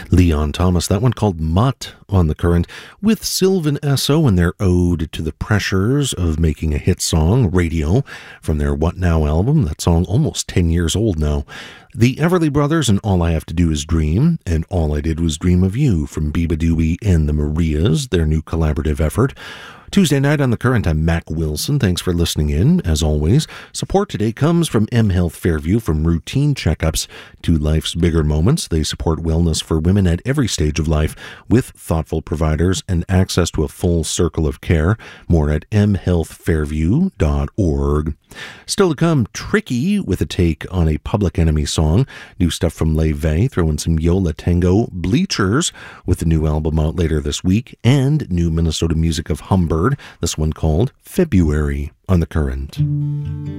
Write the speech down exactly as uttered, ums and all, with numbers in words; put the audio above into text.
Leon Thomas, that one called Mutt on the Current, with Sylvan Esso and their ode to the pressures of making a hit song, Radio, from their What Now album. That song almost ten years old now. The Everly Brothers and All I Have to Do Is Dream, and All I Did Was Dream of You from Biba Doobie and the Marias, their new collaborative effort. Tuesday night on The Current, I'm Mac Wilson. Thanks for listening in, as always. Support today comes from M Health Fairview. From routine checkups to life's bigger moments, they support wellness for women at every stage of life with thoughtful providers and access to a full circle of care. More at m health fairview dot org. Still to come, Tricky with a take on a Public Enemy song. New stuff from Le Vey, throwing some Yola Tango. Bleachers with a new album out later this week, and new Minnesota music of Humbird, this one called February on The Current.